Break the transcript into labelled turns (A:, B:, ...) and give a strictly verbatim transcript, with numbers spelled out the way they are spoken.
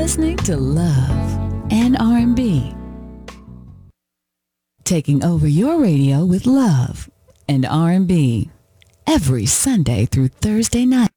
A: listening to Love and R and B. Taking over your radio with love and R and B every Sunday through Thursday night.